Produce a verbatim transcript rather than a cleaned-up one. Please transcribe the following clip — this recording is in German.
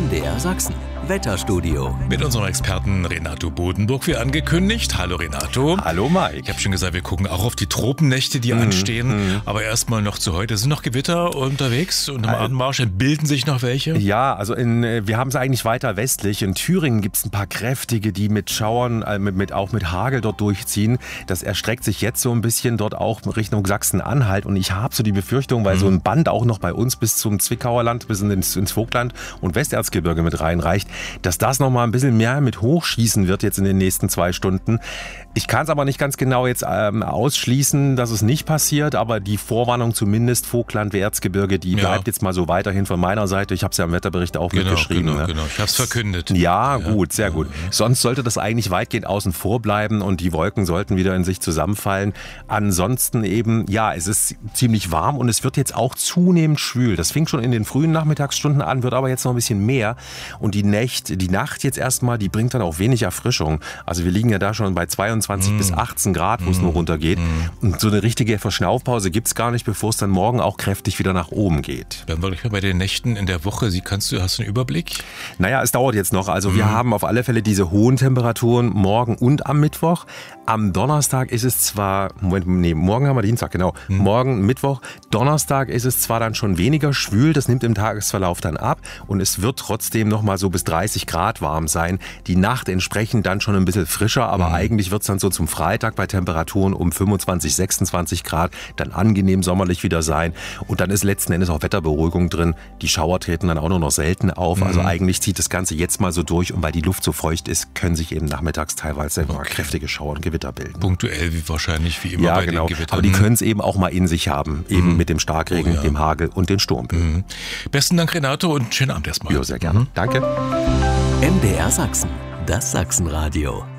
M D R Sachsen. Wetterstudio. Mit unserem Experten Renato Bodenburg, wie angekündigt. Hallo Renato. Hallo Mike. Ich habe schon gesagt, wir gucken auch auf die Tropennächte, die mhm. anstehen. Mhm. Aber erstmal noch zu heute. Sind noch Gewitter unterwegs und am Anmarsch? Bilden sich noch welche? Ja, also in, wir haben es eigentlich weiter westlich. In Thüringen gibt es ein paar kräftige, die mit Schauern, äh, mit, mit, auch mit Hagel dort durchziehen. Das erstreckt sich jetzt so ein bisschen dort auch Richtung Sachsen-Anhalt. Und ich habe so die Befürchtung, weil mhm. so ein Band auch noch bei uns bis zum Zwickauer Land, bis ins, ins Vogtland und Westerzgebirge mit reinreicht, dass das noch mal ein bisschen mehr mit hochschießen wird jetzt in den nächsten zwei Stunden. Ich kann es aber nicht ganz genau jetzt ähm, ausschließen, dass es nicht passiert, aber die Vorwarnung zumindest Vogtland, Erzgebirge, die ja. bleibt jetzt mal so weiterhin von meiner Seite. Ich habe es ja im Wetterbericht auch genau, mitgeschrieben. Genau, ne? genau. Ich habe es verkündet. Ja, ja, gut, sehr gut. Sonst sollte das eigentlich weitgehend außen vor bleiben und die Wolken sollten wieder in sich zusammenfallen. Ansonsten eben, ja, es ist ziemlich warm und es wird jetzt auch zunehmend schwül. Das fing schon in den frühen Nachmittagsstunden an, wird aber jetzt noch ein bisschen mehr. Und die Nächte, die Nacht jetzt erstmal, die bringt dann auch wenig Erfrischung. Also wir liegen ja da schon bei zweiundzwanzig mm. bis achtzehn Grad, wo es mm. nur runtergeht. Mm. Und so eine richtige Verschnaufpause gibt es gar nicht, bevor es dann morgen auch kräftig wieder nach oben geht. Dann wollte ich mal bei den Nächten in der Woche, Sie kannst du, hast du einen Überblick? Naja, es dauert jetzt noch. Also mm. wir haben auf alle Fälle diese hohen Temperaturen morgen und am Mittwoch. Am Donnerstag ist es zwar, Moment, nee, morgen haben wir Dienstag, genau. Mm. Morgen, Mittwoch, Donnerstag ist es zwar dann schon weniger schwül, das nimmt im Tagesverlauf dann ab und es wird trotzdem noch mal so bis dreißig Grad warm sein. Die Nacht entsprechend dann schon ein bisschen frischer, aber mhm. eigentlich wird es dann so zum Freitag bei Temperaturen um fünfundzwanzig, sechsundzwanzig Grad dann angenehm sommerlich wieder sein. Und dann ist letzten Endes auch Wetterberuhigung drin. Die Schauer treten dann auch nur noch selten auf. Mhm. Also eigentlich zieht das Ganze jetzt mal so durch und weil die Luft so feucht ist, können sich eben nachmittags teilweise okay. kräftige Schauer und Gewitter bilden. Punktuell wie wahrscheinlich wie immer ja, bei genau. den Gewittern. Aber die können es eben auch mal in sich haben. Eben mhm. mit dem Starkregen, oh, ja. dem Hagel und den Sturmböen. Mhm. Besten Dank Renato und schönen Abend erstmal. Ja, sehr gerne. Mhm. Danke. M D R Sachsen, das Sachsenradio.